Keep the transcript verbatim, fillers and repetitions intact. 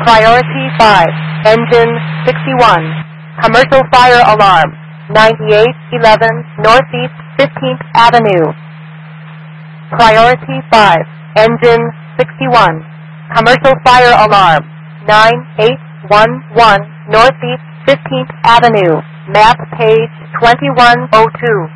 Priority five, engine sixty-one. Commercial fire alarm, ninety-eight eleven Northeast fifteenth Avenue. Priority five, engine sixty-one. Commercial fire alarm, nine eight one one Northeast fifteenth Avenue. Map page twenty-one oh two.